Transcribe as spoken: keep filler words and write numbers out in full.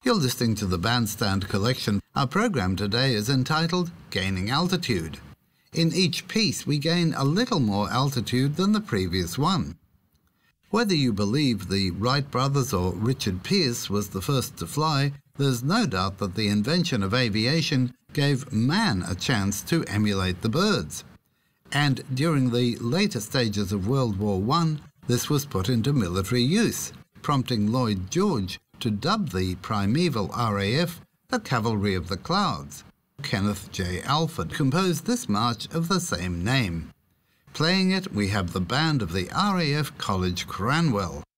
You're listening to the Bandstand Collection. Our program today is entitled Gaining Altitude. In each piece, we gain a little more altitude than the previous one. Whether you believe the Wright brothers or Richard Pearse was the first to fly, there's no doubt that the invention of aviation gave man a chance to emulate the birds. And during the later stages of World War One, this was put into military use, prompting Lloyd George to dub the primeval R A F the Cavalry of the Clouds. Kenneth J. Alford composed this march of the same name. Playing it, we have the band of the R A F College Cranwell.